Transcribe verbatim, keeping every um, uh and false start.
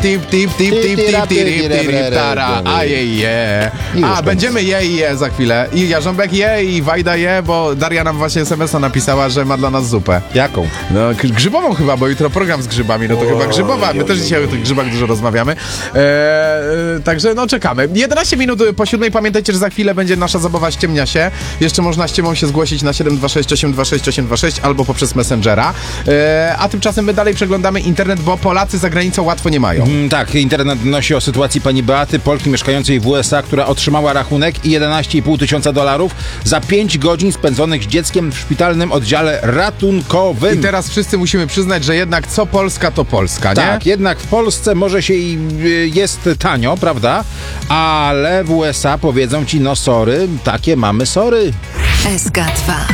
tip, tip, tip, tip, tip, tip, tip, tara, a je, je. A, będziemy je i je za chwilę. I Jarząbek je i Wajda je, bo Daria nam właśnie es em es a napisała, że ma dla nas zupę. Jaką? No, grzybową chyba, bo jutro program z grzybami, no to o, chyba grzybowa. My też dzisiaj o tych grzybach dużo rozmawiamy. E, e, także no czekamy. jedenaście minut po siódmej. Pamiętajcie, że za chwilę będzie nasza zabawa Ściemnia się. Jeszcze można ściemą się zgłosić na siedem dwa sześć osiem dwa sześć osiem dwa sześć albo poprzez Messengera. E, a tymczasem my dalej przeglądamy internet, bo Polacy za granicą łatwo nie mają. Mm, tak, internet donosi o sytuacji pani Beaty, Polki mieszkającej w u es a, która otrzymała rachunek i jedenaście i pół tysiąca dolarów za pięć godzin spędzonych z dzieckiem w szpitalnym oddziale ratunkowym. I teraz wszyscy musimy przyznać, że jednak co Polska, to Polska, nie? Tak, jednak w Polsce może się i jest tanio, prawda? Ale w u es a powiedzą ci, no sorry, takie mamy sory. S K dwa.